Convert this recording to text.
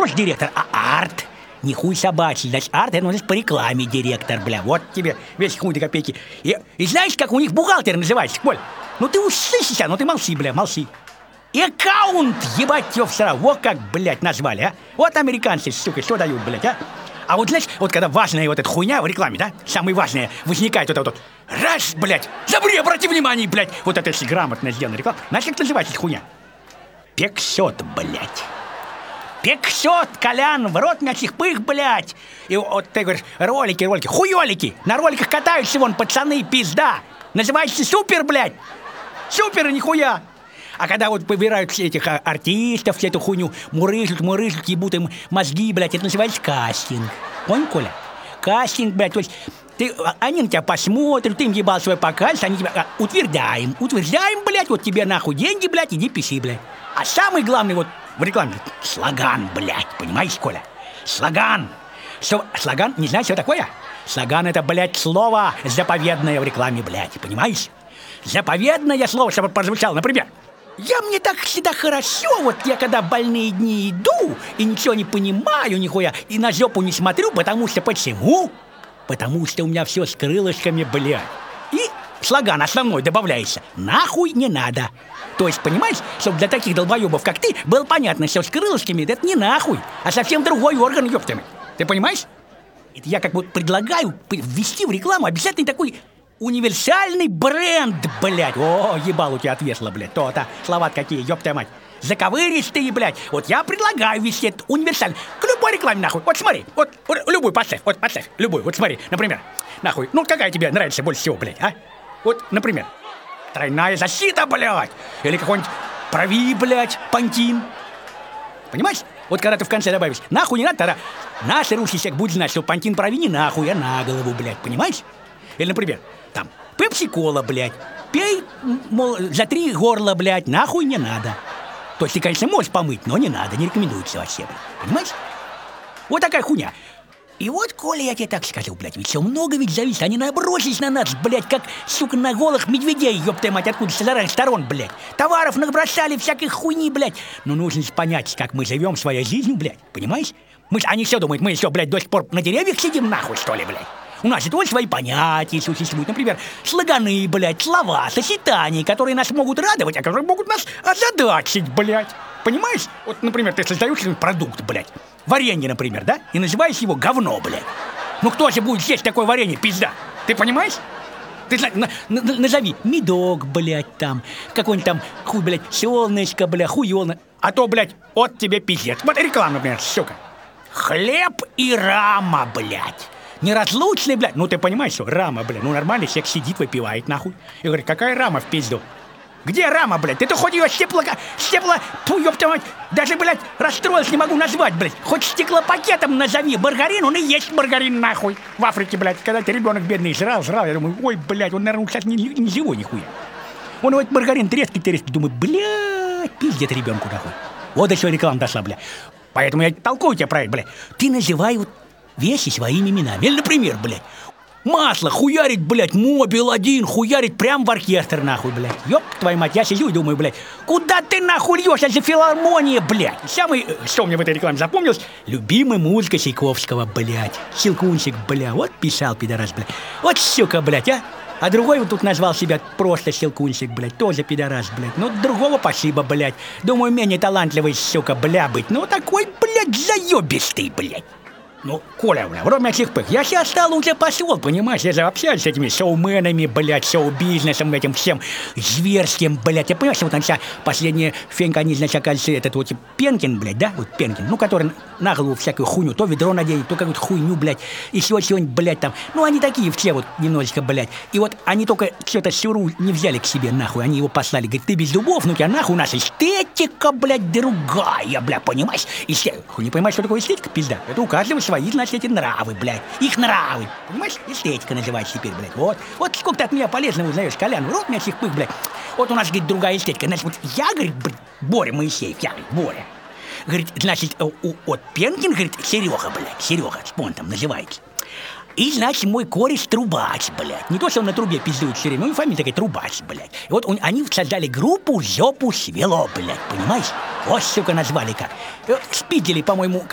просто директор, а арт. Не хуй собачий, значит, арт, это значит по рекламе директор, бля. Вот тебе весь хуй до копейки. И знаешь, как у них бухгалтер называется, Коль? Ну ты услышишься, ну ты молчи, бля, молчи. Аккаунт, ебать его всера, вот как, блядь, назвали, а? Вот американцы, сука, что дают, блядь, а? А вот, знаешь, вот когда важная вот эта хуйня в рекламе, да? Самое важное, возникает вот это вот. Раз, блядь, забри, обрати внимание, блядь. Вот это если грамотно сделана реклама. Знаешь, как называется хуйня? Пексет, блядь. Пексет, Колян, в рот мячих пых, блядь. И вот ты говоришь, ролики, хуёлики. На роликах катаются вон пацаны, пизда. Называется супер, блядь. Супер, нихуя. А когда вот выбирают все этих артистов, всю эту хуйню, мурыжут, ебут им мозги, блядь, это называется кастинг. Понял, Коля? Кастинг, блядь, то есть они на тебя посмотрят, ты им ебал свой показ, они тебя утверждаем, блядь, вот тебе нахуй деньги, блядь, иди пиши, блядь. А самый главный вот в рекламе слоган, блядь, понимаешь, Коля? Слоган. Слоган, не знаешь, что такое? Слоган — это, блядь, слово заповедное в рекламе, блядь, понимаешь? Заповедное слово, чтобы прозвучало, например. Мне так всегда хорошо, вот я когда в больные дни иду и ничего не понимаю, нихуя, и на жопу не смотрю, потому что почему? Потому что у меня все с крылышками, блядь. И слоган основной добавляется: нахуй не надо. То есть, понимаешь, чтобы для таких долбоебов, как ты, было понятно, что с крылышками это не нахуй, а совсем другой орган, ёптами. Ты понимаешь? Это я как бы предлагаю ввести в рекламу обязательно такой универсальный бренд, блядь. О, ебал у тебя отвесло, блядь. То-то, слова какие, ёпта мать. Заковыристые, блядь. Вот я предлагаю ввести этот универсальный. К любой рекламе, нахуй. Вот смотри, вот любую поставь, любую. Вот смотри, например, нахуй. Ну, какая тебе нравится больше всего, блядь, а? Вот, например, тройная защита, блядь. Или какой-нибудь прови, блядь, пантин. Понимаешь? Вот когда ты в конце добавишь нахуй не надо, тогда наши русский человек будет знать, что пантин прови не нахуй, а на голову, блядь. Понимаешь? Или, например, там, пепси-кола, блядь, пей, мол, за 3 горла, блядь, нахуй не надо. То есть ты, конечно, можешь помыть, но не надо, не рекомендуется вообще, блядь. Понимаешь? Вот такая хуйня. И вот, Коля, я тебе так скажу, блядь, ведь все много ведь зависит. Они набросились на нас, блядь, как, сука, на голых медведей, ёпта мать, откуда с разных сторон, блядь. Товаров набросали, всякой хуйни, блядь. Но нужно же понять, как мы живем своей жизнью, блядь, понимаешь? Они все думают, мы еще, блядь, до сих пор на деревьях сидим, нахуй, что ли, блядь. У нас же тоже свои понятия существуют. Например, слоганы, блядь, слова, сочетания, которые нас могут радовать, а которые могут нас озадачить, блядь. Понимаешь? Вот, например, ты создаешь продукт, блядь. Варенье, например, да? И называешь его говно, блядь. Ну кто же будет есть такое варенье, пизда? Ты понимаешь? Ты назови медок, блядь, там, какой-нибудь там, хуй, блядь, солнышко, блядь, хуёно. А то, блядь, вот тебе пиздец. Вот реклама, например, сука. Хлеб и рама, блядь. Неразлучный, блядь. Ну ты понимаешь, что рама, блядь. Ну нормальный человек сидит, выпивает, нахуй. И говорит, какая рама в пизду? Где рама, блядь? Ты-то хоть ее степла, фу, ёпта мать. Даже, блядь, расстроился, не могу назвать, блядь. Хоть стеклопакетом назови. Маргарин, он и есть маргарин, нахуй. В Африке, блядь, когда ты ребенок бедный жрал. Я думаю, ой, блядь, он, наверное, сейчас не живой, нихуя. Он вот маргарин трескает. Думаю, блядь, пиздец ребенку, нахуй. Вот до чего реклама дошла, блядь. Поэтому я толкую тебя про это, блядь. Ты называй вот вещи своими именами. Или, например, блядь, масло хуярит, блядь, Мобил-1 хуярит прям в оркестр, нахуй, блядь. Ёб твою мать, я сижу и думаю, блядь, куда ты нахуй льёшь, это же филармония, блядь. Самый, что мне в этой рекламе запомнилось, любимая музыка Чайковского, блядь. Щелкунчик, бля, вот писал, пидорас, блядь. Вот сука, блядь, а. А другой вот тут назвал себя просто Щелкунчик, блядь, тоже пидорас, блядь. Ну, другого спасибо, блядь. Думаю, менее талантливый, сука, бля, быть. Ну, такой, блядь, заёбистый, блядь. Ну, Коля, бля, вроде этих пых, я сейчас стал уже посол, понимаешь? Я же общаюсь с этими шоуменами, блядь, шоу-бизнесом этим всем зверским, блядь. Я понимаю, что вот он сейчас последняя фенька, они, значит, оказывается, этот вот Пенкин, блядь, да? Вот Пенкин, ну, который на голову всякую хуйню, то ведро наденет, то какую-то хуйню, блядь, еще чего-нибудь, блядь, там. Ну, они такие все вот немножечко, блядь. И вот они только что-то сюру не взяли к себе, нахуй, они его послали. Говорит, ты без зубов, ну, тебя нахуй, у нас эстетика, блядь, другая, блядь, понимаешь? Не понимаешь, что такое эстетика, пизда? Это у каждого свои, значит, эти нравы, блядь. Их нравы. Понимаешь? Эстетика называется теперь, блядь. Вот сколько ты от меня полезного узнаешь, Колян. Рот меня всех пых, блядь. Вот у нас, говорит, другая эстетика. Значит, вот я, говорит, блядь, Боря Моисеев, я, говорит, Боря. Говорит, значит, вот Пенкин, говорит, Серега, блядь, Серега, он там называется. И, значит, мой кореш Трубач, блядь. Не то, что он на трубе пиздует все время, ну и фамилия такая Трубач, блядь. И вот они создали группу «Жопу свело», блядь, понимаешь? Вот, сука, назвали как. Спидели, по-моему,